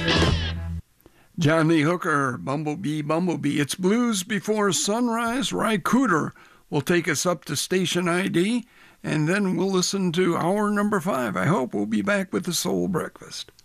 John Lee Hooker, Bumblebee, Bumblebee. It's Blues Before Sunrise. Ry Cooder will take us up to station ID, and then we'll listen to hour number 5. I hope we'll be back with the Soul Breakfast.